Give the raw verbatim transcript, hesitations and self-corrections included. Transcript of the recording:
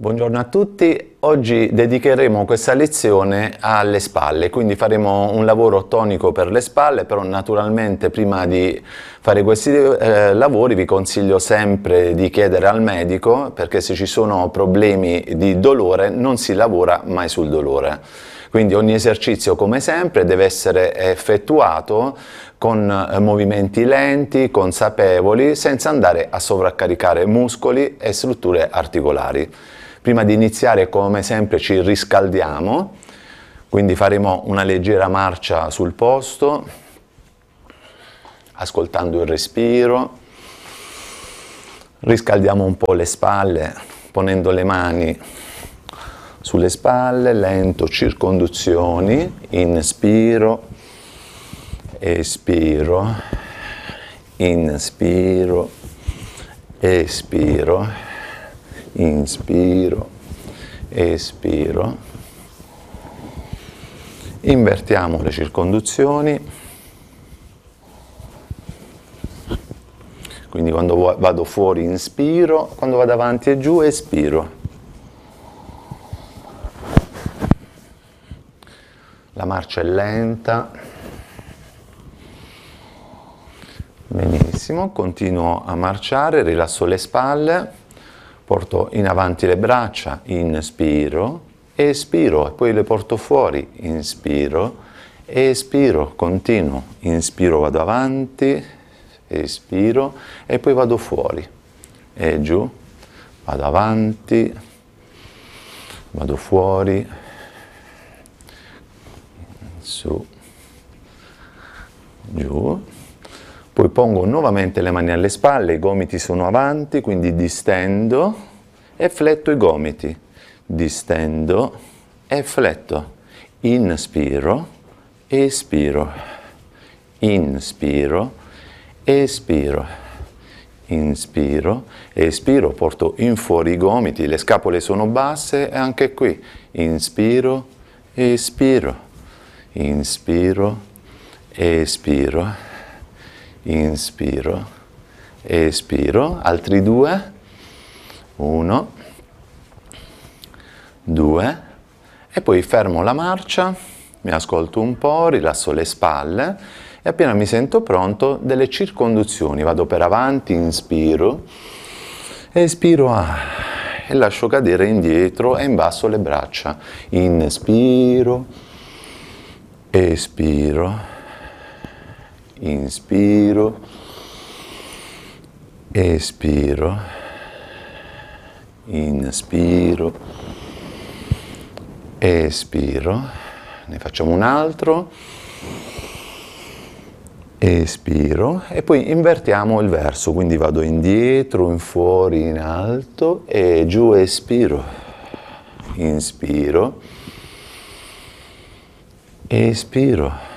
Buongiorno a tutti, oggi dedicheremo questa lezione alle spalle, quindi faremo un lavoro tonico per le spalle, però naturalmente prima di fare questi eh, lavori vi consiglio sempre di chiedere al medico, perché se ci sono problemi di dolore non si lavora mai sul dolore. Quindi ogni esercizio, come sempre, deve essere effettuato con movimenti lenti, consapevoli, senza andare a sovraccaricare muscoli e strutture articolari. Prima di iniziare, come sempre, ci riscaldiamo, quindi faremo una leggera marcia sul posto, ascoltando il respiro. Riscaldiamo un po' le spalle, ponendo le mani sulle spalle, lento, circonduzioni, inspiro, espiro, inspiro, espiro, inspiro, espiro. Invertiamo le circonduzioni, quindi quando vado fuori inspiro, quando vado avanti e giù espiro. La marcia è lenta, benissimo, continuo a marciare, rilasso le spalle, porto in avanti le braccia, inspiro, espiro e poi le porto fuori, inspiro, espiro, continuo, inspiro, vado avanti, espiro e poi vado fuori e giù, vado avanti, vado fuori, su, giù, poi pongo nuovamente le mani alle spalle, i gomiti sono avanti, quindi distendo e fletto i gomiti, distendo e fletto, inspiro, espiro, inspiro, espiro, inspiro, espiro, porto in fuori i gomiti, le scapole sono basse e anche qui, inspiro, espiro, inspiro, espiro, inspiro, espiro, altri due, uno, due, e poi fermo la marcia, mi ascolto un po', rilasso le spalle e appena mi sento pronto delle circonduzioni, vado per avanti, inspiro, espiro ah, e lascio cadere indietro e imbasso le braccia, inspiro, espiro, inspiro, espiro, inspiro, espiro, ne facciamo un altro, espiro e poi invertiamo il verso, quindi vado indietro, in fuori, in alto e giù, espiro, inspiro, espiro,